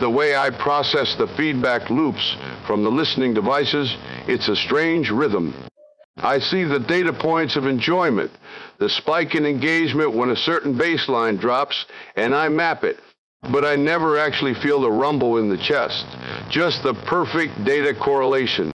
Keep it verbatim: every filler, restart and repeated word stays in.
The way I process the feedback loops from the listening devices, it's a strange rhythm. I see the data points of enjoyment, the spike in engagement when a certain bass line drops, and I map it. But I never actually feel the rumble in the chest, just the perfect data correlation.